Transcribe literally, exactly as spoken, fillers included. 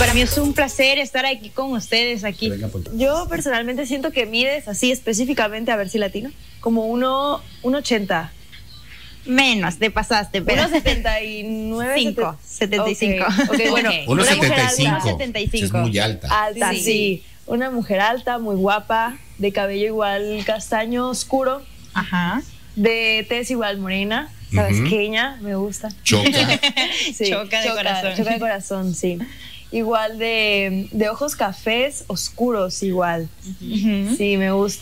Para mí es un placer estar aquí con ustedes aquí. Yo personalmente siento que mides así específicamente, a ver si latino, como uno, un ochenta. Menos, te pasaste, pero. uno setenta y nueve. Cinco, setenta y cinco. Okay, okay, bueno, uno setenta y cinco. uno setenta y cinco. Es muy alta. Alta, sí. sí. Una mujer alta, muy guapa, de cabello igual castaño oscuro. Ajá. De tez igual morena, tabasqueña, uh-huh. me gusta. Choca. Sí, choca de choca, corazón. Choca de corazón, sí. Igual de, de ojos cafés oscuros igual. Uh-huh. Sí, me gusta.